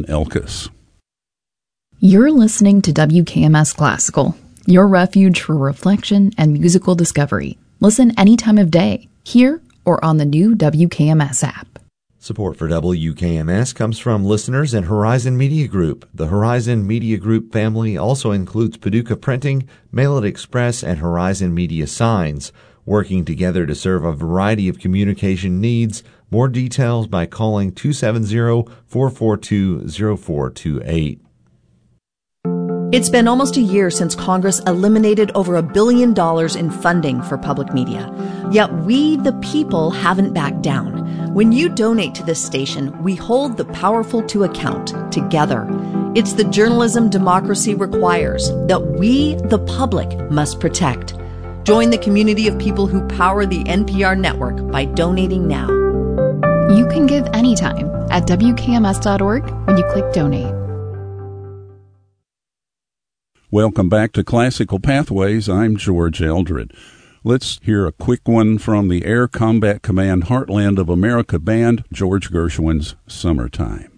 Elkis. You're listening to WKMS Classical, your refuge for reflection and musical discovery. Listen any time of day, here or on the new WKMS app. Support for WKMS comes from listeners and Horizon Media Group. The Horizon Media Group family also includes Paducah Printing, Mail It Express, and Horizon Media Signs, working together to serve a variety of communication needs. More details by calling 270-442-0428. It's been almost a year since Congress eliminated over $1 billion in funding for public media. Yet we, the people, haven't backed down. When you donate to this station, we hold the powerful to account together. It's the journalism democracy requires that we, the public, must protect. Join the community of people who power the NPR network by donating now. You can give anytime at WKMS.org when you click donate. Welcome back to Classical Pathways. I'm George Eldred. Let's hear a quick one from the Air Combat Command Heartland of America Band, George Gershwin's Summertime.